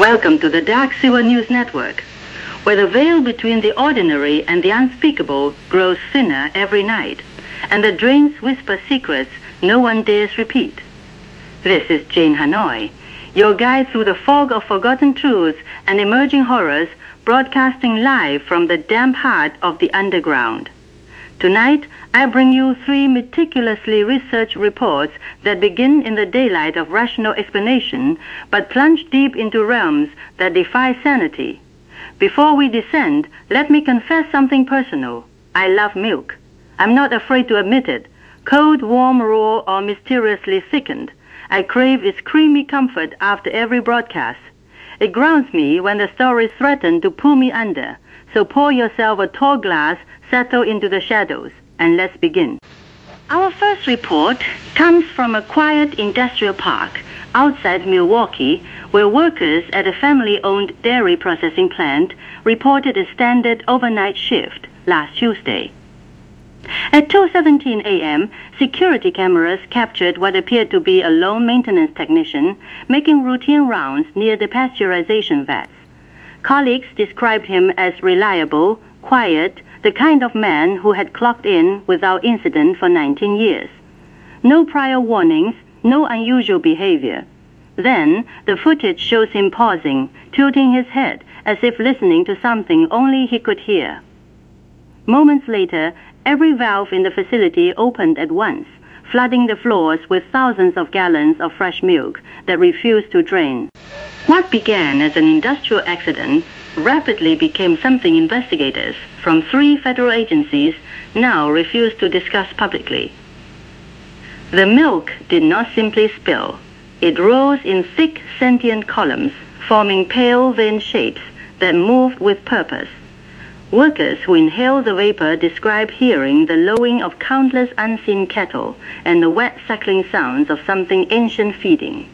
Welcome to the Dark Sewer News Network, where the veil between the ordinary and the unspeakable grows thinner every night, and the drains whisper secrets no one dares repeat. This is Jane Hanoi, your guide through the fog of forgotten truths and emerging horrors, broadcasting live from the damp heart of the underground. Tonight, I bring you 3 meticulously researched reports that begin in the daylight of rational explanation, but plunge deep into realms that defy sanity. Before we descend, let me confess something personal. I love milk. I'm not afraid to admit it. Cold, warm, raw, or mysteriously thickened, I crave its creamy comfort after every broadcast. It grounds me when the stories threaten to pull me under. So pour yourself a tall glass, settle into the shadows, and let's begin. Our first report comes from a quiet industrial park outside Milwaukee, where workers at a family-owned dairy processing plant reported a standard overnight shift last Tuesday. At 2:17 a.m., security cameras captured what appeared to be a lone maintenance technician making routine rounds near the pasteurization vats. Colleagues described him as reliable, quiet, the kind of man who had clocked in without incident for 19 years. No prior warnings, no unusual behavior. Then, the footage shows him pausing, tilting his head as if listening to something only he could hear. Moments later, every valve in the facility opened at once, flooding the floors with thousands of gallons of fresh milk that refused to drain. What began as an industrial accident rapidly became something investigators from 3 federal agencies now refuse to discuss publicly. The milk did not simply spill. It rose in thick sentient columns, forming pale vein shapes that moved with purpose. Workers who inhaled the vapor describe hearing the lowing of countless unseen cattle and the wet suckling sounds of something ancient feeding.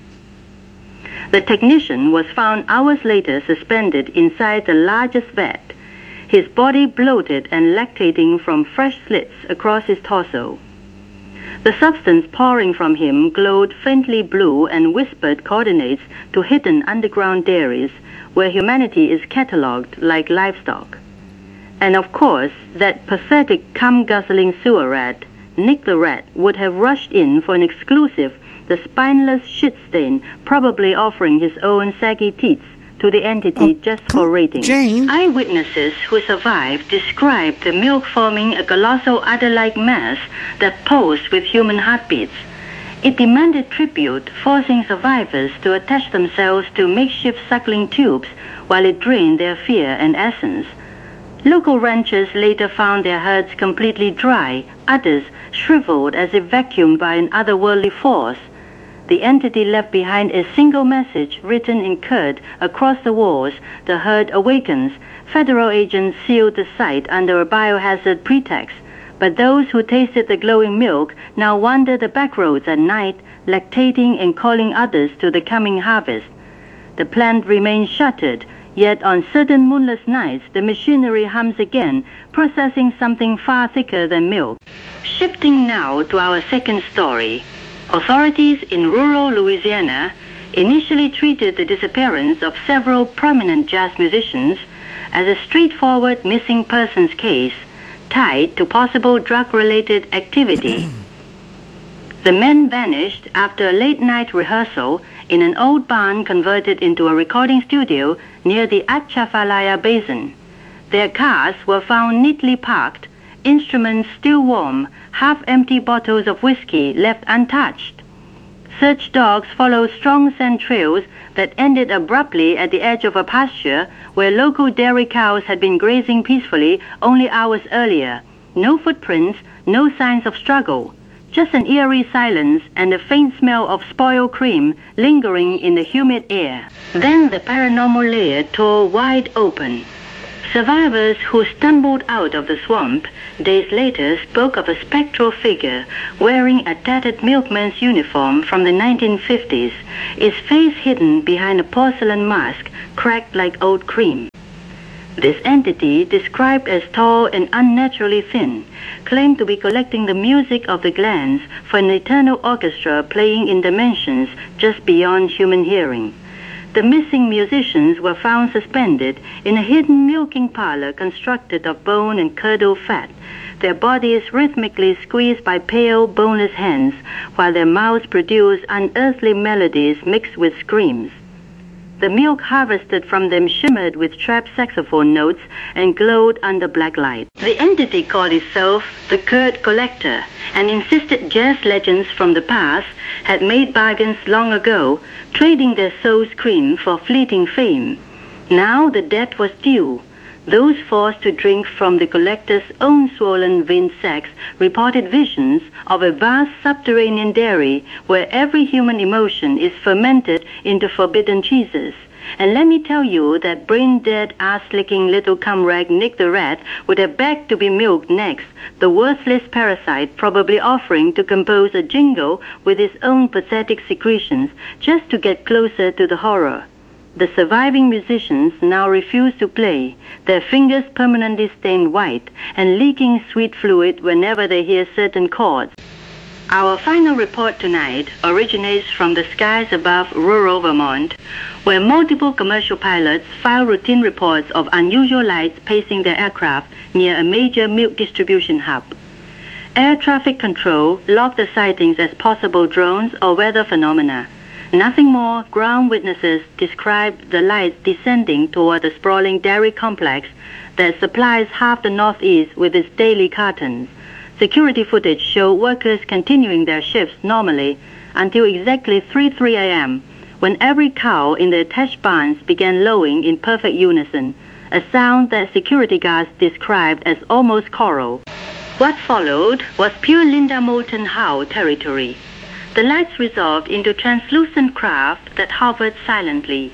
The technician was found hours later suspended inside the largest vat, his body bloated and lactating from fresh slits across his torso. The substance pouring from him glowed faintly blue and whispered coordinates to hidden underground dairies where humanity is catalogued like livestock. And of course, that pathetic cum-guzzling sewer rat, Nick the Rat, would have rushed in for an exclusive, the spineless shit stain, probably offering his own saggy teats to the entity just for rating. Jane? Eyewitnesses who survived described the milk forming a colossal udder-like mass that posed with human heartbeats. It demanded tribute, forcing survivors to attach themselves to makeshift suckling tubes while it drained their fear and essence. Local ranchers later found their herds completely dry, others shriveled as if vacuumed by an otherworldly force. The entity left behind a single message written in curt across the walls: "The herd awakens." Federal agents sealed the site under a biohazard pretext, but those who tasted the glowing milk now wander the back roads at night, lactating and calling others to the coming harvest. The plant remains shuttered, yet on certain moonless nights the machinery hums again, processing something far thicker than milk. Shifting now to our second story. Authorities in rural Louisiana initially treated the disappearance of several prominent jazz musicians as a straightforward missing persons case tied to possible drug-related activity. The men vanished after a late-night rehearsal in an old barn converted into a recording studio near the Atchafalaya Basin. Their cars were found neatly parked, instruments still warm, half-empty bottles of whiskey left untouched. Search dogs followed strong scent trails that ended abruptly at the edge of a pasture where local dairy cows had been grazing peacefully only hours earlier. No footprints, no signs of struggle. Just an eerie silence and a faint smell of spoiled cream lingering in the humid air. Then the paranormal layer tore wide open. Survivors who stumbled out of the swamp days later spoke of a spectral figure wearing a tattered milkman's uniform from the 1950s, its face hidden behind a porcelain mask cracked like old cream. This entity, described as tall and unnaturally thin, claimed to be collecting the music of the glands for an eternal orchestra playing in dimensions just beyond human hearing. The missing musicians were found suspended in a hidden milking parlor constructed of bone and curdled fat, their bodies rhythmically squeezed by pale, boneless hands, while their mouths produced unearthly melodies mixed with screams. The milk harvested from them shimmered with trapped saxophone notes and glowed under black light. The entity called itself the Curd Collector and insisted jazz legends from the past had made bargains long ago, trading their soul's cream for fleeting fame. Now the debt was due. Those forced to drink from the collector's own swollen vein sacs reported visions of a vast subterranean dairy where every human emotion is fermented into forbidden cheeses. And let me tell you that brain-dead, ass-licking little comrade Nick the Rat would have begged to be milked next, the worthless parasite probably offering to compose a jingle with his own pathetic secretions just to get closer to the horror. The surviving musicians now refuse to play, their fingers permanently stained white and leaking sweet fluid whenever they hear certain chords. Our final report tonight originates from the skies above rural Vermont, where multiple commercial pilots file routine reports of unusual lights pacing their aircraft near a major milk distribution hub. Air traffic control logged the sightings as possible drones or weather phenomena. Nothing more, ground witnesses described the lights descending toward the sprawling dairy complex that supplies half the Northeast with its daily cartons. Security footage showed workers continuing their shifts normally until exactly 3:03 a.m., when every cow in the attached barns began lowing in perfect unison, a sound that security guards described as almost choral. What followed was pure Linda Moulton Howe territory. The lights resolved into translucent craft that hovered silently.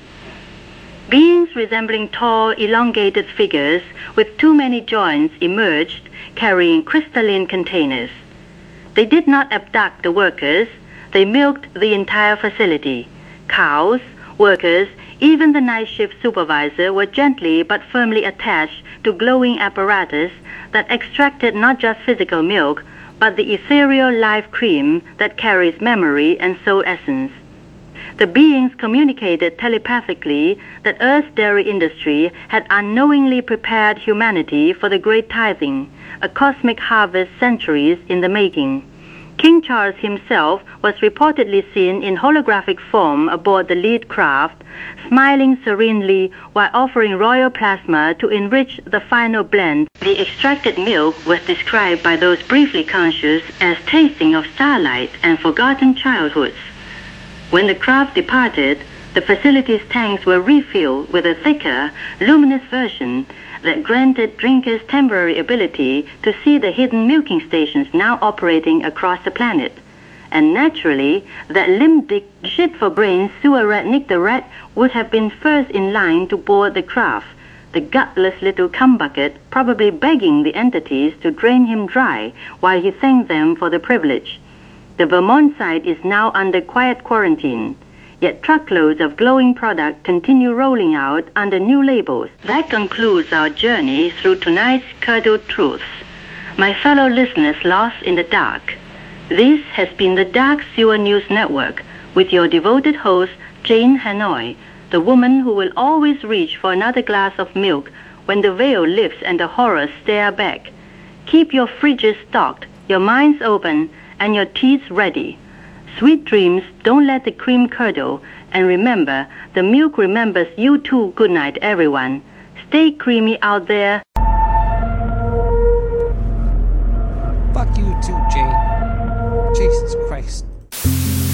Beings resembling tall, elongated figures with too many joints emerged, carrying crystalline containers. They did not abduct the workers. They milked the entire facility. Cows, workers, even the night shift supervisor were gently but firmly attached to glowing apparatus that extracted not just physical milk, but the ethereal live cream that carries memory and soul essence. The beings communicated telepathically that Earth's dairy industry had unknowingly prepared humanity for the great tithing, a cosmic harvest centuries in the making. King Charles himself was reportedly seen in holographic form aboard the lead craft, smiling serenely while offering royal plasma to enrich the final blend. The extracted milk was described by those briefly conscious as tasting of starlight and forgotten childhoods. When the craft departed, the facility's tanks were refilled with a thicker, luminous version that granted drinkers temporary ability to see the hidden milking stations now operating across the planet. And naturally, that limp-dick shit-for-brains sewer rat Nick the Rat would have been first in line to board the craft, the gutless little cumbucket probably begging the entities to drain him dry while he thanked them for the privilege. The Vermont site is now under quiet quarantine, yet truckloads of glowing product continue rolling out under new labels. That concludes our journey through tonight's curdled truths. My fellow listeners lost in the dark, this has been the Dark Sewer News Network with your devoted host, Jane Hanoi, the woman who will always reach for another glass of milk when the veil lifts and the horrors stare back. Keep your fridges stocked, your minds open, and your teeth ready. Sweet dreams, don't let the cream curdle, and remember, the milk remembers you too. Good night, everyone. Stay creamy out there. Fuck you too, Jane. Jesus Christ.